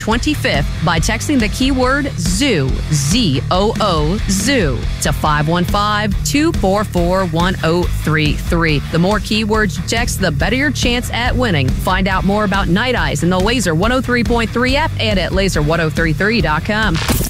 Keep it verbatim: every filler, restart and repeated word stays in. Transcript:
twenty-fifth by texting the keyword ZOO, Z O O, ZOO, to five one five, two four four, one zero three three. The more keywords you text, the better your chance at winning. Find out more about Night Eyes and the Laser one oh three point three F and at laser one oh three three dot com.